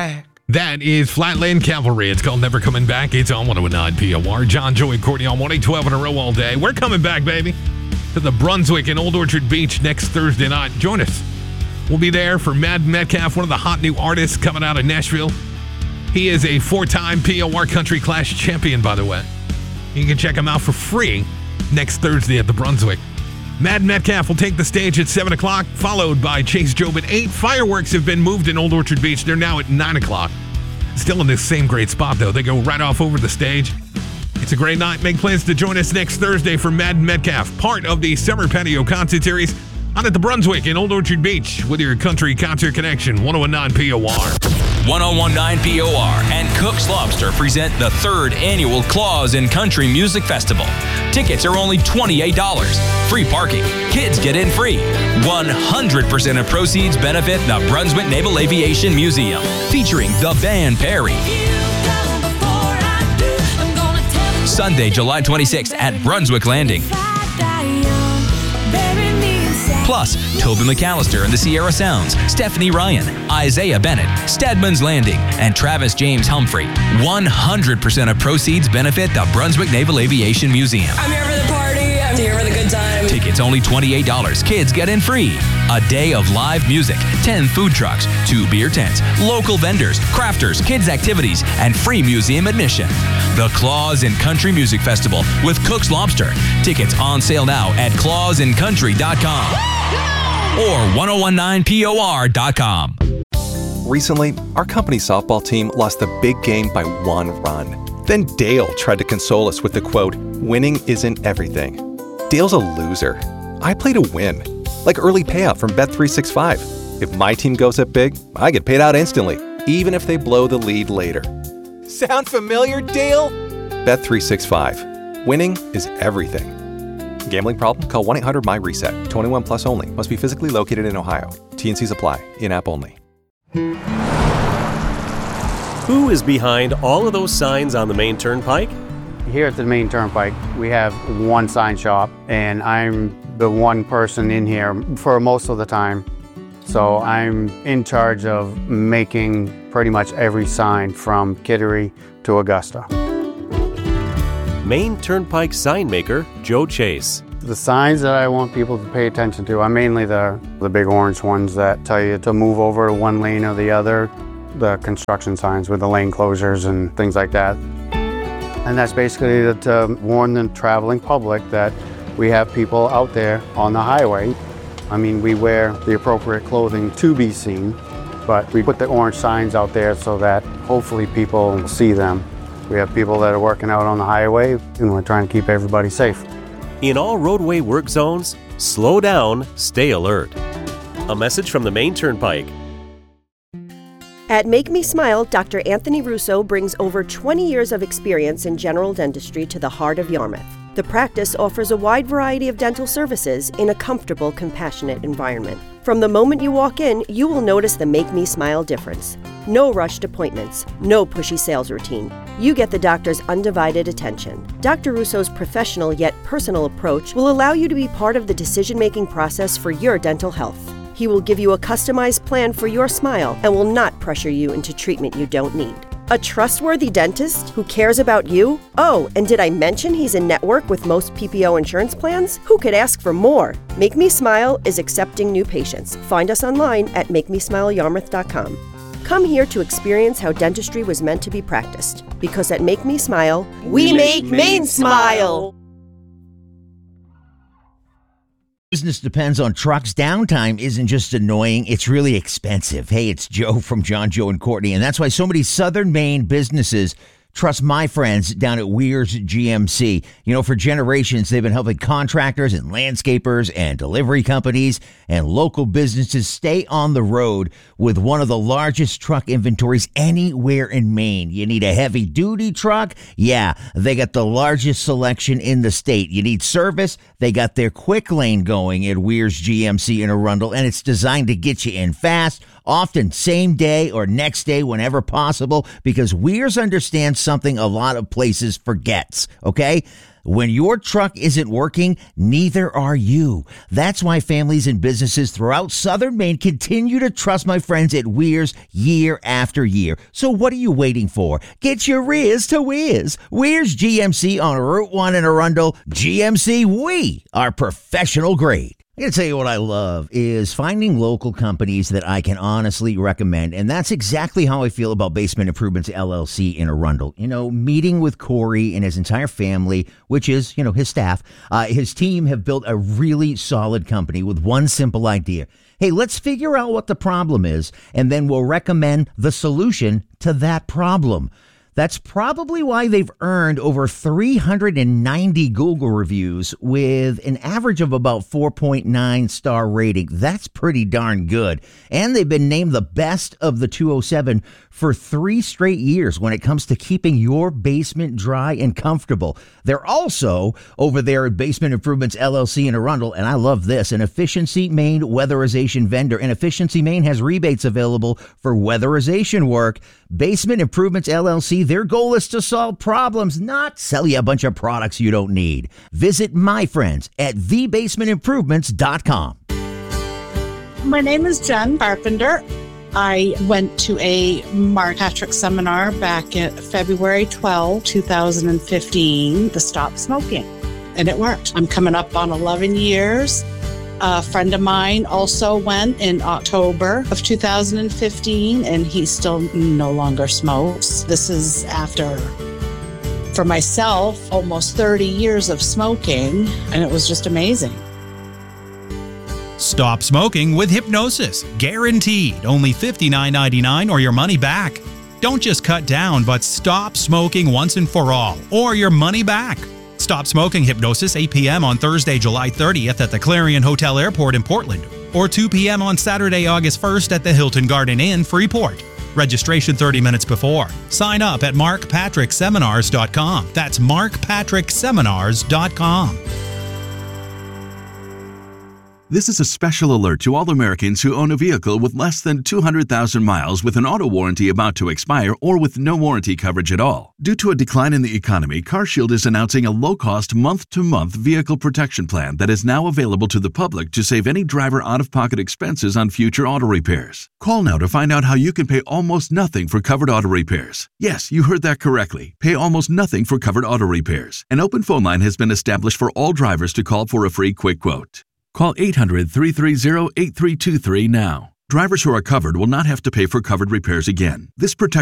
back. That is Flatland Cavalry. It's called Never Coming Back. It's on 109 POR. John, Joey, Courtney on 1-8-12 in a row all day. We're coming back, baby, to the Brunswick in Old Orchard Beach next Thursday night. Join us. We'll be there for Mad Metcalf, one of the hot new artists coming out of Nashville. He is a 4-time POR Country Clash champion, by the way. You can check him out for free next Thursday at the Brunswick. Mad Metcalf will take the stage at 7 o'clock, followed by Chase Job at 8. Fireworks have been moved in Old Orchard Beach. They're now at 9 o'clock. Still in this same great spot, though. They go right off over the stage. It's a great night. Make plans to join us next Thursday for Mad Metcalf, part of the Summer Patio Concert Series out at the Brunswick in Old Orchard Beach with your country concert connection, 1019 POR. 1019 POR and Cook's Lobster present the 3rd annual Claws in Country Music Festival. Tickets are only $28. Free parking. Kids get in free. 100% of proceeds benefit the Brunswick Naval Aviation Museum, featuring the band Perry. Sunday, July 26th at Brunswick Landing. Plus, Toby McAllister and the Sierra Sounds, Stephanie Ryan, Isaiah Bennett, Stedman's Landing, and Travis James Humphrey. 100% of proceeds benefit the Brunswick Naval Aviation Museum. I'm here for the party. I'm here for the good time. Tickets only $28. Kids get in free. A day of live music, 10 food trucks, 2 beer tents, local vendors, crafters, kids' activities, and free museum admission. The Claws in Country Music Festival with Cook's Lobster. Tickets on sale now at clawsincountry.com or 1019POR.com. Recently, our company softball team lost the big game by 1 run. Then Dale tried to console us with the quote, "Winning isn't everything." Dale's a loser. I play to win. Like early payout from Bet365. If my team goes up big, I get paid out instantly, even if they blow the lead later. Sound familiar, Dale? Bet365. Winning is everything. Gambling problem? Call 1-800-MY-RESET. 21 plus only. Must be physically located in Ohio. T&Cs apply. In-app only. Who is behind all of those signs on the main turnpike? Here at the main turnpike, we have one sign shop, and I'm the one person in here for most of the time. So I'm in charge of making pretty much every sign from Kittery to Augusta. Main Turnpike sign maker Joe Chase. The signs that I want people to pay attention to are mainly the big orange ones that tell you to move over to one lane or the other. The construction signs with the lane closures and things like that. And that's basically to warn the traveling public that we have people out there on the highway. I mean, we wear the appropriate clothing to be seen, but we put the orange signs out there so that hopefully people will see them. We have people that are working out on the highway, and we're trying to keep everybody safe. In all roadway work zones, slow down, stay alert. A message from the Main Turnpike. At Make Me Smile, Dr. Anthony Russo brings over 20 years of experience in general dentistry to the heart of Yarmouth. The practice offers a wide variety of dental services in a comfortable, compassionate environment. From the moment you walk in, you will notice the Make Me Smile difference. No rushed appointments, no pushy sales routine. You get the doctor's undivided attention. Dr. Russo's professional yet personal approach will allow you to be part of the decision-making process for your dental health. He will give you a customized plan for your smile and will not pressure you into treatment you don't need. A trustworthy dentist who cares about you? Oh, and did I mention he's in network with most PPO insurance plans? Who could ask for more? Make Me Smile is accepting new patients. Find us online at makemesmileyarmouth.com. Come here to experience how dentistry was meant to be practiced. Because at Make Me Smile, we make Maine smile! Business depends on trucks. Downtime isn't just annoying, it's really expensive. Hey, it's Joe from John, Joe, and Courtney, and that's why so many Southern Maine businesses trust my friends down at Weir's GMC. You know, for generations, they've been helping contractors and landscapers and delivery companies and local businesses stay on the road with one of the largest truck inventories anywhere in Maine. You need a heavy-duty truck? Yeah, they got the largest selection in the state. You need service? They got their quick lane going at Weir's GMC in Arundel, and it's designed to get you in fast, often same day or next day whenever possible, because Weir's understands something a lot of places forgets, okay? When your truck isn't working, neither are you. That's why families and businesses throughout Southern Maine continue to trust my friends at Weir's year after year. So what are you waiting for? Get your rears to Weir's. Weir's GMC on Route 1 in Arundel. GMC, we are professional grade. I'm going to tell you what I love is finding local companies that I can honestly recommend. And that's exactly how I feel about Basement Improvements LLC in Arundel. You know, meeting with Corey and his entire family, which is, you know, his staff, his team have built a really solid company with one simple idea. Hey, let's figure out what the problem is, and then we'll recommend the solution to that problem. That's probably why they've earned over 390 Google reviews with an average of about 4.9 star rating. That's pretty darn good. And they've been named the best of the 207 for 3 straight years when it comes to keeping your basement dry and comfortable. They're also over there at Basement Improvements LLC in Arundel, and I love this, an Efficiency Maine weatherization vendor. And Efficiency Maine has rebates available for weatherization work. Basement Improvements LLC, their goal is to solve problems, not sell you a bunch of products you don't need. Visit my friends at thebasementimprovements.com. My name is Jen Carpenter. I went to a Mark Patrick seminar back in February 12, 2015, to stop smoking, and it worked. I'm coming up on 11 years. A friend of mine also went in October of 2015, and he still no longer smokes. This is after, for myself, almost 30 years of smoking, and it was just amazing. Stop smoking with hypnosis. Guaranteed. Only $59.99 or your money back. Don't just cut down, but stop smoking once and for all, or your money back. Stop Smoking Hypnosis, 8 p.m. on Thursday, July 30th at the Clarion Hotel Airport in Portland, or 2 p.m. on Saturday, August 1st at the Hilton Garden Inn, Freeport. Registration 30 minutes before. Sign up at markpatrickseminars.com. That's markpatrickseminars.com. This is a special alert to all Americans who own a vehicle with less than 200,000 miles with an auto warranty about to expire or with no warranty coverage at all. Due to a decline in the economy, CarShield is announcing a low-cost month-to-month vehicle protection plan that is now available to the public to save any driver out-of-pocket expenses on future auto repairs. Call now to find out how you can pay almost nothing for covered auto repairs. Yes, you heard that correctly. Pay almost nothing for covered auto repairs. An open phone line has been established for all drivers to call for a free quick quote. Call 800-330-8323 now. Drivers who are covered will not have to pay for covered repairs again. This protection